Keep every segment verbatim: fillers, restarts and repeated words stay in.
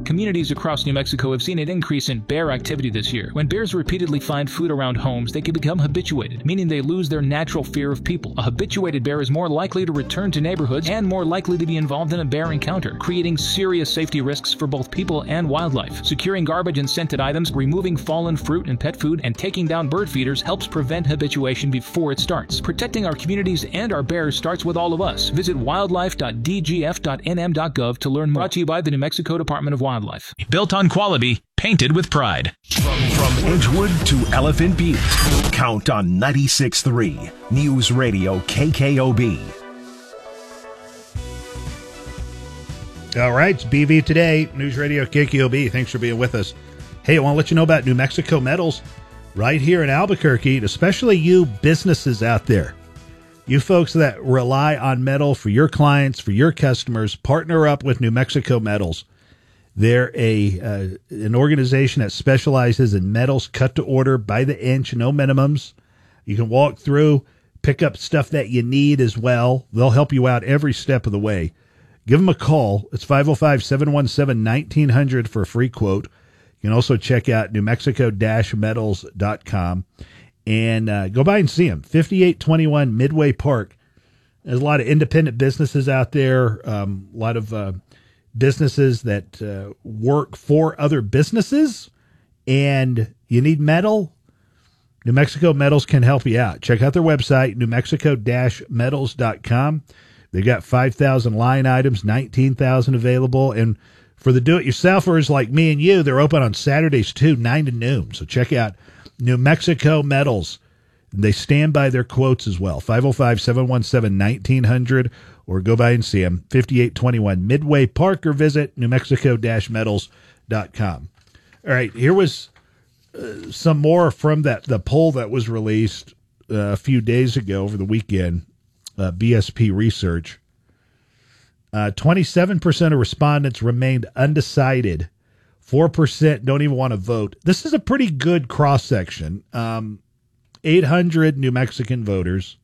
Communities across New Mexico have seen an increase in bear activity this year. When bears repeatedly find food around homes, they can become habituated, meaning they lose their natural fear of people. A habituated bear is more likely to return to neighborhoods and more likely to be involved in a bear encounter, creating serious safety risks for both people and wildlife. Securing garbage and scented items, removing fallen fruit and pet food, and taking down bird feeders helps prevent habituation before it starts. Protecting our communities and our bears starts with all of us. Visit wildlife dot d g f dot n m dot gov to learn more. Brought to you by the New Mexico Department of Wildlife. Built on quality, painted with pride. From, from Edgewood to Elephant Butte, count on ninety-six point three News Radio K K O B. All right, it's B V Today, News Radio K K O B. Thanks for being with us. Hey, I want to let you know about New Mexico Metals right here in Albuquerque, especially you businesses out there. You folks that rely on metal for your clients, for your customers, partner up with New Mexico Metals. They're a uh, an organization that specializes in metals cut to order by the inch, no minimums. You can walk through, pick up stuff that you need as well. They'll help you out every step of the way. Give them a call. It's five oh five, seven one seven, nineteen hundred for a free quote. You can also check out new mexico dash metals dot com. And uh, go by and see them. fifty-eight twenty-one Midway Park. There's a lot of independent businesses out there, um, a lot of uh, businesses that uh, work for other businesses, and you need metal. New Mexico Metals can help you out. Check out their website, new mexico dash metals dot com. They got five thousand line items, nineteen thousand available. And for the do-it-yourselfers like me and you, they're open on Saturdays too, nine to noon. So check out New Mexico Metals. They stand by their quotes as well. five oh five, seven one seven, nineteen hundred, or go by and see them. fifty-eight twenty-one Midway Park, or visit new mexico dash metals dot com. All right, here was uh, some more from that the poll that was released uh, a few days ago over the weekend, uh, B S P Research. Uh, twenty-seven percent of respondents remained undecided. four percent don't even want to vote. This is a pretty good cross-section. Um, eight hundred New Mexican voters.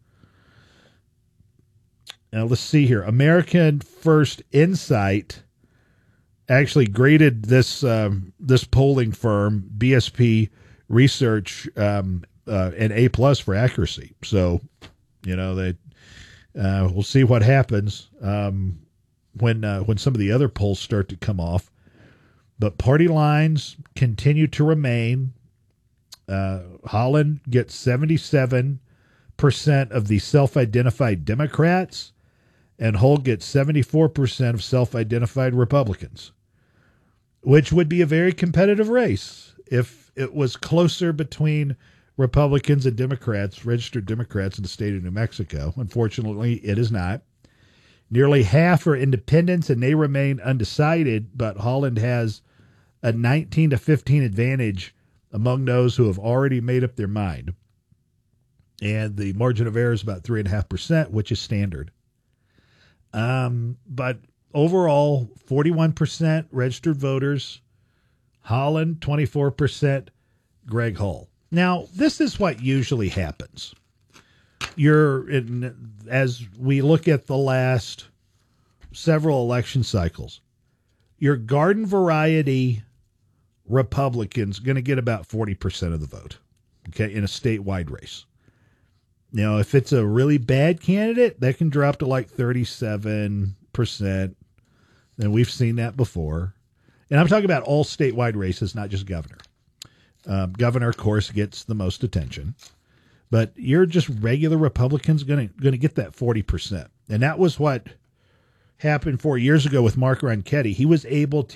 Now, let's see here. American First Insight actually graded this um, this polling firm, B S P Research, um, uh, an A plus for accuracy. So, you know, they uh, we'll see what happens um, when uh, when some of the other polls start to come off. But party lines continue to remain. Uh, Holland gets seventy-seven percent of the self-identified Democrats, and Hull gets seventy-four percent of self-identified Republicans, which would be a very competitive race if it was closer between Republicans and Democrats, registered Democrats in the state of New Mexico. Unfortunately, it is not. Nearly half are independents, and they remain undecided, but Holland has a nineteen to fifteen advantage among those who have already made up their mind. And the margin of error is about three point five percent, which is standard. Um, but overall, forty-one percent registered voters, Holland, twenty-four percent, Greg Hull. Now, this is what usually happens. You're in, as we look at the last several election cycles, your garden variety Republicans going to get about forty percent of the vote, okay, in a statewide race. Now, if it's a really bad candidate, that can drop to like thirty-seven percent. And we've seen that before. And I'm talking about all statewide races, not just governor. Um, governor, of course, gets the most attention. But you're just regular Republicans going to going to get that forty percent. And that was what happened four years ago with Mark Ronchetti. He was able to